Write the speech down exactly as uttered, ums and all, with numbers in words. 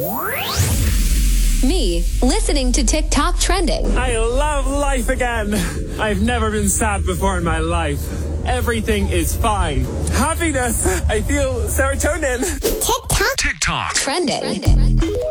Me, listening to TikTok trending. I love life again. I've never been sad before in my life. Everything is fine. Happiness. I feel serotonin. TikTok. TikTok. Trending.